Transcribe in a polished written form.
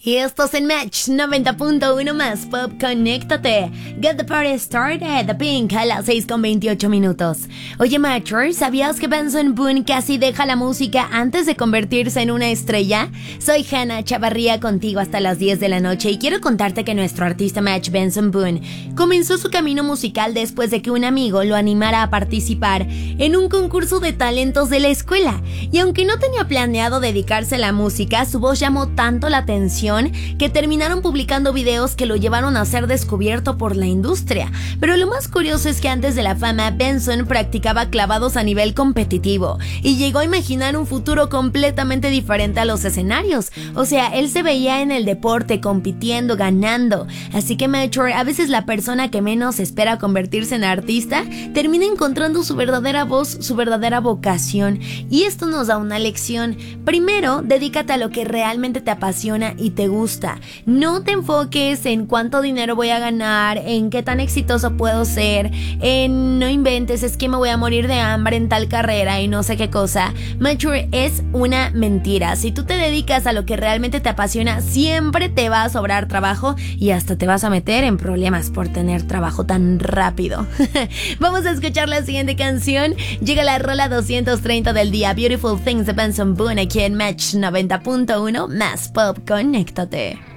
Y estos en Match 90.1 más Pop, conéctate. Get the party started, The Pink a las 6:28. Oye, Matcher, ¿sabías que Benson Boone casi deja la música antes de convertirse en una estrella? Soy Hannah Chavarría contigo hasta las 10 de la noche y quiero contarte que nuestro artista Match Benson Boone comenzó su camino musical después de que un amigo lo animara a participar en un concurso de talentos de la escuela. Y aunque no tenía planeado dedicarse a la música, su voz llamó tanto la atención que terminaron publicando videos que lo llevaron a ser descubierto por la industria. Pero lo más curioso es que antes de la fama, Benson practicaba clavados a nivel competitivo y llegó a imaginar un futuro completamente diferente a los escenarios. O sea, él se veía en el deporte, compitiendo, ganando. Así que, Mature, a veces la persona que menos espera convertirse en artista termina encontrando su verdadera voz, su verdadera vocación. Y esto nos da una lección. Primero, dedícate a lo que realmente te apasiona y te gusta. No te enfoques en cuánto dinero voy a ganar, en qué tan exitoso puedo ser, en no inventes, es que me voy a morir de hambre en tal carrera y no sé qué cosa. Mature, es una mentira. Si tú te dedicas a lo que realmente te apasiona, siempre te va a sobrar trabajo y hasta te vas a meter en problemas por tener trabajo tan rápido. Vamos a escuchar la siguiente canción. Llega la rola 230 del día, Beautiful Things de Benson Boone, aquí en Match 90.1 más Pop, conéctate.